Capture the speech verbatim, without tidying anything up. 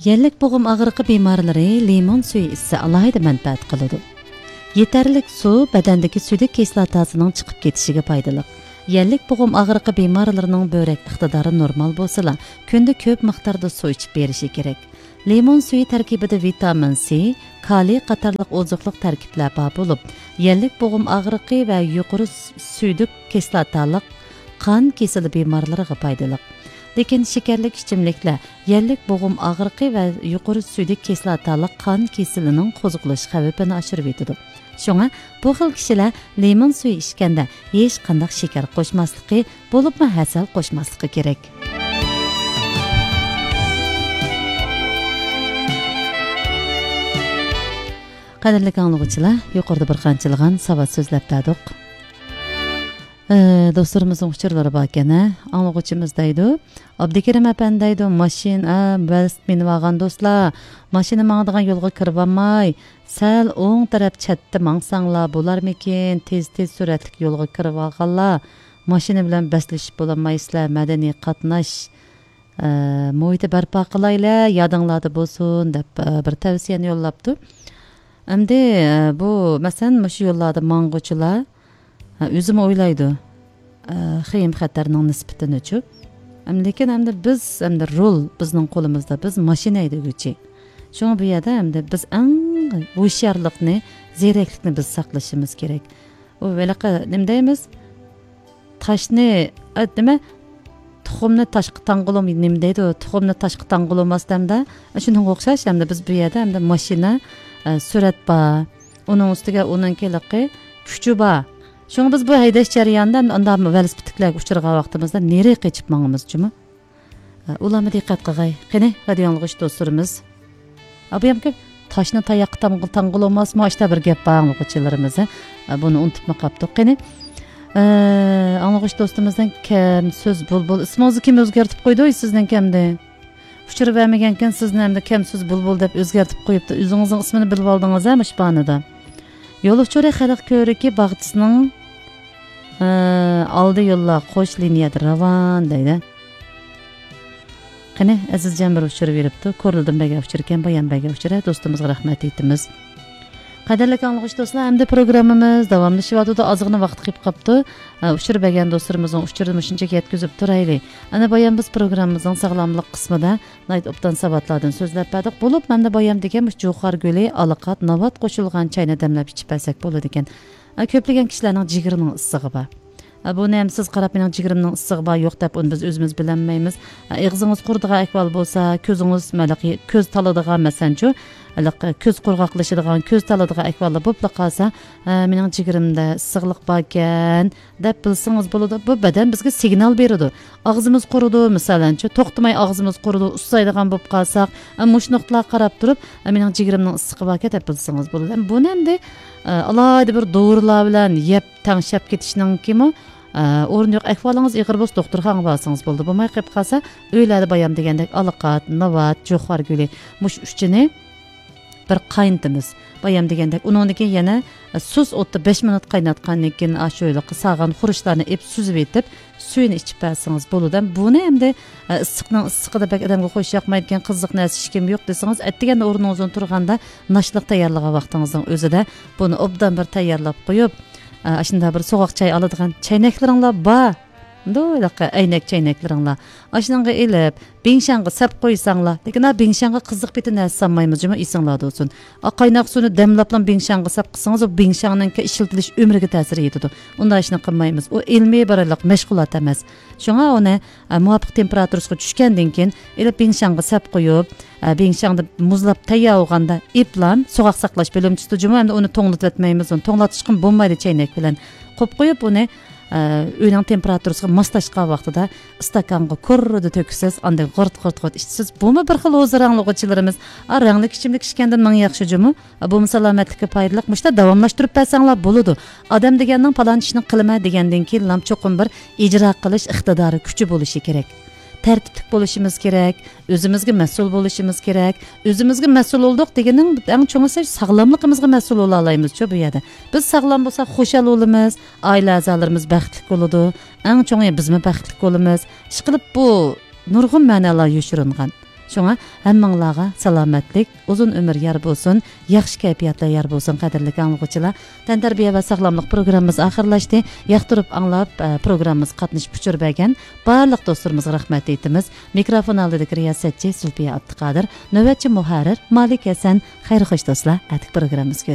Yellik boğum ağırlığı bemorlari limon suyu içse alayda manfaat qiladi. Yeterlik su badandagi suydik kislotasının chiqib ketishiga foydali. Yellik boğum ağırlığı bemorlarining börek iqtidori normal bo'lsa, kunda ko'p miqdorda suv ichib berishi kerak. Limon suyu tarkibida vitamin C, kaliy qatorliq oziqliq tarkiblar bor bo'lib, yellik boğum ağırlığı va yuqori suydik kislotaliq qon kasali bemorlariga foydali. Lekin şekerlik ichimliklar yellik boğum ağırlığı va yuqori suydik kislotaliq qon kasalining qo'zg'alish xavfini oshirib etadi. Şoňa bu xil kishilar limon suyu ichganda hech qanday shakar qo'shmasligi, bo'libmi hasal qo'shmasligi kerak. Qadrli anglag'uchilar, yuqorida bir qanchilgan savat so'zlab tadik. Do'stlarimizning uchurlari bor ekan, anglag'uchimiz deydi, Abdukarim apand deydi, mashina balst minib olgan do'stlar, mashina mangdigan yo'lga kirib olmay, sal o'ng taraf chatda mangsanglar bo'larmikin, tez-tez suratli yo'lga kirib olganlar, mashina bilan baslashib bo'lmaysizlar, madaniy qatnash muhiti barpo qilaylar, yodinglarda bo'lsin deb bir tavsiyani yo'llabdi. Endi bu masalan shu yo'llarda mang'uvchilar o'zim o'ylaydi, xiyim xatarning nisbatini chu. Lekin endi biz endi rol bizning qo'limizda, biz mashina haydaguvchi. Shunga bu yerda endi biz eng hushyorlikni, zeraklikni biz saqlashimiz kerak. U velaqa nima deymiz? Toshni, nima? Tuxumni tashqi tang'ilom nima deydi? Tuxumni tashqi tang'ilmasdamda, shunga o'xshash endi biz bu yerda endi mashina surat bor, uning ustiga uninkilikki kuchi bor. Şoňa biz bu haydaş jarayonida unda velosipedlarga uchirgan vaqtimizda nereye qechib mangimiz jumi? Ularga diqqat qilgay. Qani, radio anglag'uch do'stlarimiz. Abiyamki toshni tayoqqa tang'ilolmasmi? Ashta bir gap bor anglag'uchilarimiz. Buni unutib qapti. Qani, anglag'uch do'stimizdan kim so'z bulbul ismingizni kim o'zgartib qo'ydi sizdan kimdi? Uchirib bermagan ekan sizni hamda kim so'z bulbul deb o'zgartib qo'yibdi. O'zingizning ismini bilib oldingizmi shpanida? Yo'lovchi xalq ko'riki bag'chisining aldı yo'llar qo'sh liniyada ravon deydi. Qani aziz jamir uchirib beribdi. Ko'rildim baga uchirgan, bayan baga uchira do'stimizga rahmat aytamiz. Qadrli anglag'uch do'stlar, hamda programmamiz davomlashyapti. Ozgina vaqt qilib qopti. Uchirib bergan do'stlarimizning uchirini shunchaki yetkazib turaylik. Ana bayan biz programmamizning sog'lomlik qismida nayt opdan savatlardan so'zlab berdik. Bo'lib, menda bayan degan jo'xar guli, aliqat, navat qo'shilgan chayni damlab ichib bersak bo'ladi ekan. Ko'plagan kishilarning jigirining issig'i bor. Buni ham siz qarab mening jigirimning issig'i bor yo'q deb uni biz o'zimiz bilmaymiz. Og'zingiz qurdigan ahvol bo'lsa, ko'zingiz malaqi ko'z taladigan masanchu, ko'z qurg'oqlashadigan, ko'z taladigan ahvolda bo'lib qolsa, mening jigirimda issiqlik bor ekan deb bilsangiz bo'ladi. Bu badan bizga signal beradi. Og'zimiz quridi, masalanchu, to'xtamay og'zimiz quridi, usaydigan bo'lib qolsak, mush nuqtalarga qarab turib, mening jigirimning issig'i bor ekan deb bilsangiz bo'ladi. Buni endi alayda bir dorilar bilan yeb tangshab ketishning kimi o'rin yo'q. Ahvolingiz ig'ir bo'lsa doktorxonaga borsangiz bo'ldi. Bo'lmay qolib qolsa, uylarda bayon degandek aliqat, navat, jo'xar guli mush uchini bir qaynatamiz. Bayam degandek undan keyin yana suz o'tda besh minut qaynatgandan keyin ashoyliq sag'an xurishlarni ep suzib etib, suyini ichib bersangiz bo'ladi. Buni endi issiqning issiqida bak odamga qo'yish yoqmaydigan qiziq narsa hech kim yo'q desangiz, aytganda o'rningizdan turganda nashliq tayyorlagan vaqtingizning o'zida buni obdan bir tayyorlab qo'yib, ashunda bir so'g'oq choy oladigan chaynaklaringlar bor. Do'ylaqa aynak chaynaklaringlar. Ashunga elib, bingshanga sap qo'ysanglar. Lekin a bingshanga qiziq bitin narsa sanmaymiz, juma esinglarda olsun. A qaynoq suvni damlablan bingshanga sap qilsangiz, o bingshangning ishiltilish umriga ta'sir etadi. Unda ishni qilmaymiz. U ilmiy baraliq mashg'ulot emas. Shunga uni muvofiq temperaturasiga tushgandan keyin elib bingshanga sap qo'yib, bingshangda muzlab tayyorganda iplan so'g'oq saqlash bo'limchisi juma endi uni to'nglatib etmaymiz. Uni to'nglatishga bo'lmaydi chaynak bilan. Qo'yib qo'yib uni uyning temperaturasiga moslashgan vaqtida stakanga ko'rrida to'kisiz, anda g'ort-g'ort-g'ort ichsiz. Bumi bir xil o'z ranglig'ichilarimiz. A rangli ichimlik ichgandan ming yaxshi jumi. Bu salomatlikka foydali. Mushta davomlashtirib bersanglar bo'ladi. Odam deganning falon ishni qilma degandan keyin lam cho'qim bir ijro qilish iqtidori, kuchi bo'lishi kerak. Tertiplik bo'lishimiz kerak, o'zimizga mas'ul bo'lishimiz kerak. O'zimizga mas'ul bo'ldik deganing eng cho'ng'isi sog'lomligimizga mas'ul bo'la olamiz-ku bu yerda. Biz sog'lom bo'lsak, xushal bo'lamiz, oila a'zolarimiz baxtli bo'ladi. Eng cho'ng'i bizmi baxtli bo'lamiz. Ishqilib bu nurg'un ma'nolar yoshiringan. Şoňa hammaňlarga salamatlik, uzun ömür ýar bolsun, ýaxşy käýpiýatlar ýar bolsun gaderlik anlagıçylar. Tantarbiýe we saglamlyk programmamyz ahyrlaşdy. Ýaktyryp aňlap programmamyz gatnaşyp uçur bergen barlyk dostlarymyza rahmet etimiz. Mikrofon aldyky riýasatçy Zülfiýe Abdykadir, nöwetçi muharir Malik Hasan. Haýry hoş dostlar, ätik programmamyz